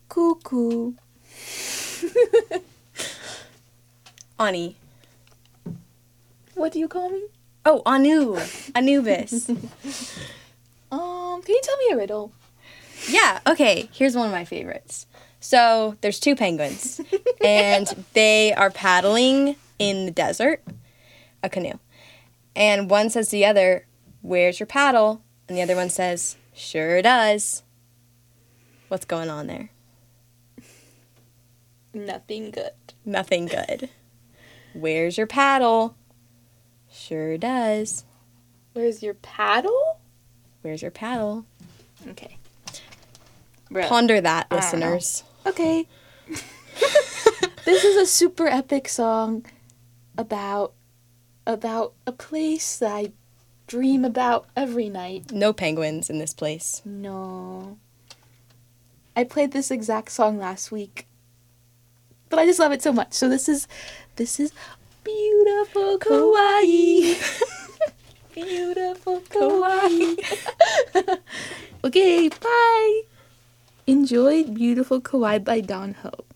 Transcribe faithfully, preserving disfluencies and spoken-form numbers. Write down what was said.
Cuckoo. Ani. What do you call me? Oh, Anu. Anubis. Um, can you tell me a riddle? Yeah, okay, here's one of my favorites. So, there's two penguins, and they are paddling in the desert, a canoe. And one says to the other, "Where's your paddle?" And the other one says, "Sure does." What's going on there? Nothing good. Nothing good. Where's your paddle? Sure does. Where's your paddle? Where's your paddle? Okay. Ponder that, I don't know. listeners. Okay. This is a super epic song about about a place that I dream about every night. No penguins in this place. No. I played this exact song last week. But I just love it so much. So this is this is beautiful Kauai. Beautiful Kauai. Okay, bye. Enjoy Beautiful Kauai by Don Ho.